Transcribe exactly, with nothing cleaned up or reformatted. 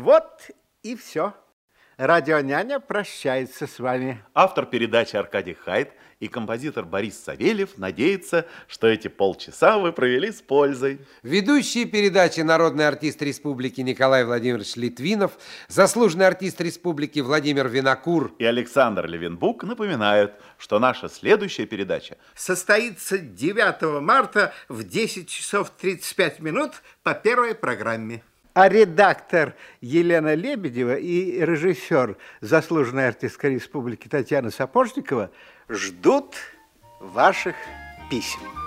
Вот и все. Радионяня прощается с вами. Автор передачи Аркадий Хайт и композитор Борис Савельев надеются, что эти полчаса вы провели с пользой. Ведущие передачи народный артист республики Николай Владимирович Литвинов, заслуженный артист республики Владимир Винокур и Александр Левенбук напоминают, что наша следующая передача состоится девятого марта в десять часов тридцать пять минут по первой программе. А редактор Елена Лебедева и режиссер, заслуженная артистка республики Татьяна Сапожникова ждут ваших писем.